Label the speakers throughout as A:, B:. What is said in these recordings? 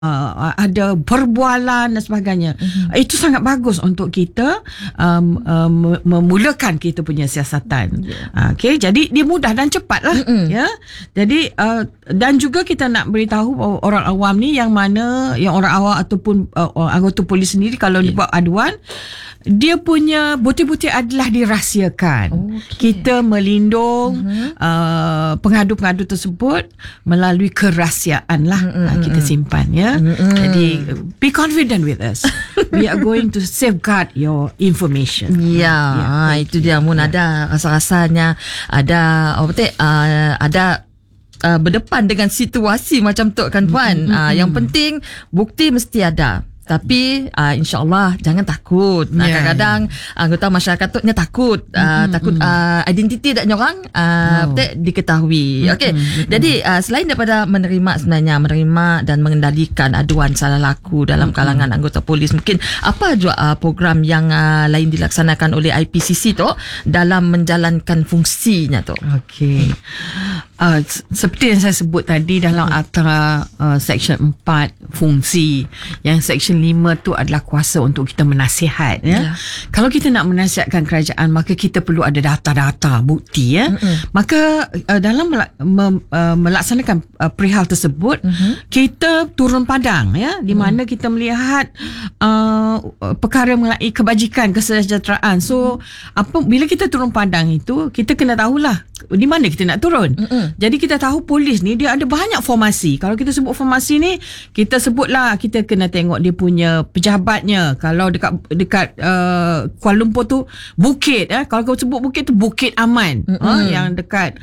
A: ada perbualan dan sebagainya. Itu sangat bagus untuk kita memulakan kita punya siasatan. Okay, jadi dia mudah dan cepat lah. Ya, jadi dan juga kita nak beritahu orang awam ni yang mana yang orang awam ataupun anggota polis sendiri kalau dia buat aduan, dia punya butir-butir adalah dirahsiakan. Kita melindung pengadu-pengadu tersebut melalui kerahsiaan lah. Kita simpan, ya. Jadi be confident with us. We are going to safeguard your information.
B: Itu dia. Mun ada rasa-rasanya ada ada berdepan dengan situasi macam tu kan Puan. Yang penting bukti mesti ada. Tapi insyaAllah jangan takut. Kadang-kadang anggota masyarakat tu takut. Takut identiti tak orang diketahui. Okey. Jadi selain daripada menerima dan mengendalikan aduan salah laku dalam kalangan anggota polis, mungkin apa juga program yang lain dilaksanakan oleh IPCC tu dalam menjalankan fungsinya tu?
A: Okey. Seperti yang saya sebut tadi dalam antara Section 4 fungsi, yang Section 5 tu adalah kuasa untuk kita menasihat, ya. Kalau kita nak menasihatkan kerajaan, maka kita perlu ada data-data, bukti, ya. Maka dalam melaksanakan perihal tersebut, kita turun padang, ya, di mana kita melihat perkara mengenai kebajikan, kesejahteraan. So bila kita turun padang itu, kita kena tahulah di mana kita nak turun. Jadi kita tahu polis ni dia ada banyak formasi. Kalau kita sebut formasi ni, kita sebutlah, kita kena tengok dia punya pejabatnya. Kalau dekat Kuala Lumpur tu bukit, kalau kau sebut bukit tu Bukit Aman, yang dekat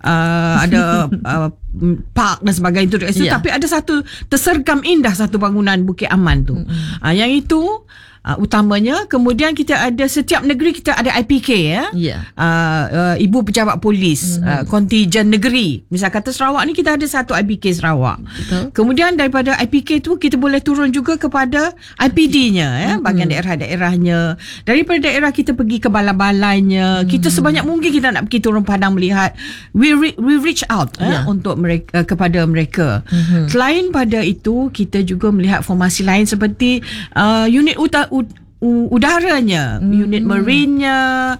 A: ada park dan sebagainya tu dekat situ. Tapi ada satu tersergam indah satu bangunan Bukit Aman tu. Yang itu utamanya. Kemudian kita ada setiap negeri kita ada IPK, ya. Ibu pejabat polis, kontijen negeri. Misal kata Sarawak ni kita ada satu IPK Sarawak. Kemudian daripada IPK tu kita boleh turun juga kepada IPD-nya, ya, bahagian daerah-daerahnya. Daripada daerah kita pergi ke balai-balainya. Kita sebanyak mungkin kita nak pergi turun padang melihat. We reach out untuk mereka, kepada mereka. Selain pada itu, kita juga melihat formasi lain seperti unit udaranya, unit marinenya,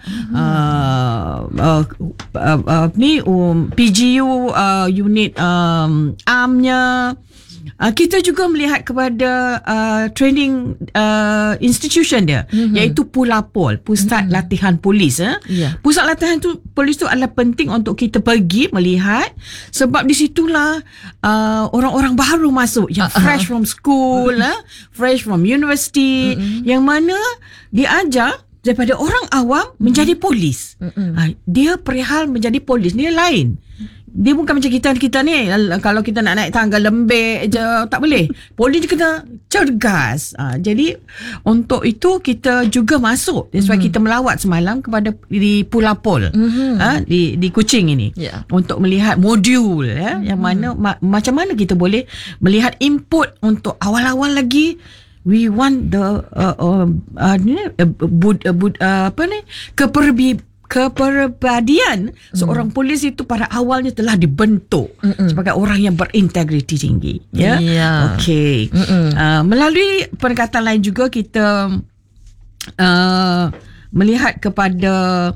A: PGU, unit armnya. Kita juga melihat kepada training institution dia, iaitu Pulapol, Pusat Latihan Polis. Pusat Latihan Polis tu adalah penting untuk kita pergi melihat, sebab di situlah orang-orang baru masuk yang fresh from school, fresh from university, yang mana diajar daripada orang awam menjadi polis. Dia perihal menjadi polis ni lain. Dia bukan macam kita ni, kalau kita nak naik tangga lembek je tak boleh. Polis dia kena cergas. Jadi untuk itu kita juga masuk. That's why kita melawat semalam kepada di Pulapol, di Kuching ini, untuk melihat modul, yang mana macam mana kita boleh melihat input untuk awal-awal lagi. We want the kepribadian seorang polis itu pada awalnya telah dibentuk sebagai orang yang berintegriti tinggi. Okey. Melalui pendekatan lain juga kita melihat kepada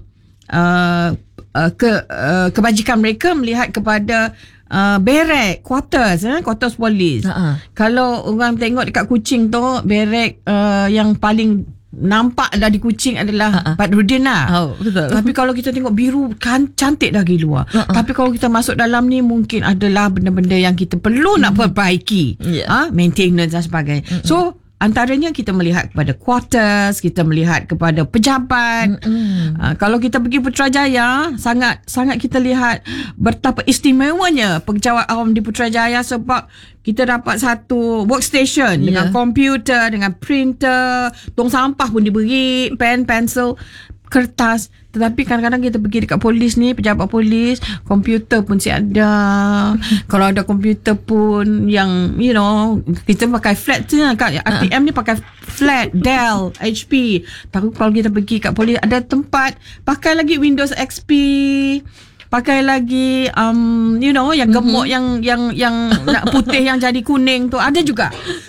A: kebajikan mereka, melihat kepada barrack, quarters polis. Kalau orang tengok dekat Kuching tu, barrack yang paling nampak dah di Kuching adalah Badruddin lah.
B: Betul.
A: Tapi kalau kita tengok biru kan cantik dah pergi luar. Tapi kalau kita masuk dalam ni, mungkin adalah benda-benda yang kita perlu nak perbaiki, maintenance dan sebagainya. So antaranya kita melihat kepada quarters, kita melihat kepada pejabat. Kalau kita pergi Putrajaya, sangat kita lihat betapa istimewanya pejabat awam di Putrajaya, sebab kita dapat satu workstation dengan komputer, dengan printer, tong sampah pun diberi, pen, pensel, kertas. Tetapi kadang-kadang kita pergi dekat polis ni, pejabat polis, komputer pun ada. Kalau ada komputer pun yang kita pakai flat tu kan, RTM ni pakai flat, Dell, HP. Tapi kalau kita pergi kat polis, ada tempat pakai lagi Windows XP, pakai lagi you know yang gemuk yang nak putih yang jadi kuning tu ada juga.